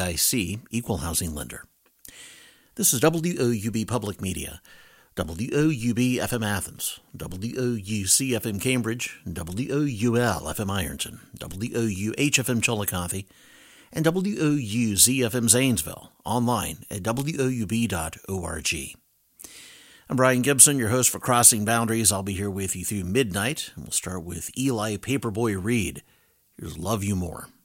FDIC Equal Housing Lender. This is WOUB Public Media, WOUB FM Athens, WOUC FM Cambridge, WOUL FM Ironton, WOUH FM Chillicothe, and WOUZ FM Zanesville, online at woub.org. I'm Brian Gibson, your host for Crossing Boundaries. I'll be here with you through midnight, and we'll start with Eli Paperboy Reed. Here's Love You More.